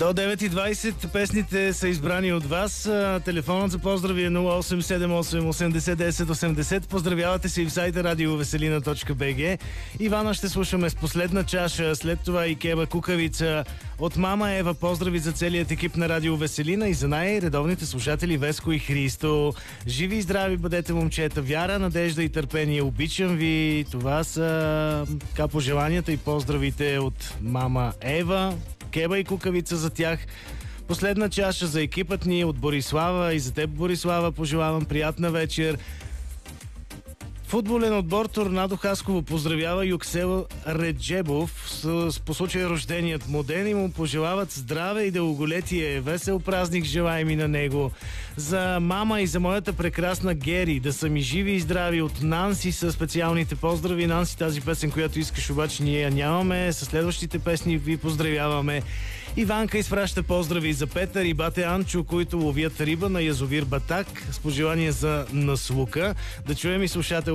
До 9:20 песните са избрани от вас. Телефонът за поздрави е 0878 80 10 80. Поздравявате се и в сайта radioveselina.bg. Ивана ще слушаме с последна чаша, след това и Кеба Кукавица. От мама Ева поздрави за целият екип на Радио Веселина и за най-редовните слушатели Веско и Христо. Живи и здрави бъдете, момчета. Вяра, надежда и търпение. Обичам ви. Това са пожеланията и поздравите от мама Ева. Кеба и Кукавица за тях. Последна чаша за екипът ни от Борислава и за теб, Борислава, пожелавам приятна вечер. Футболен отбор Торнадо Хасково поздравява Юксел Реджебов по случай рожденият му ден и му пожелават здраве и дълголетие. Весел празник желаем и на него. За мама и за моята прекрасна Гери да са ми живи и здрави. От Нанси са специалните поздрави. Нанси, тази песен, която искаш, обаче ние я нямаме. Със следващите песни ви поздравяваме. Иванка изпраща поздрави за Петър и бате Анчо, които ловят риба на язовир Батак с пожелание за наслука. Да чуем и слушател